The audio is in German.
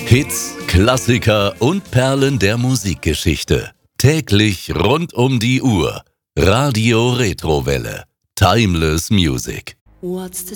Hits, Klassiker und Perlen der Musikgeschichte. Täglich rund um die Uhr. Radio Retrowelle. Timeless Music. What's the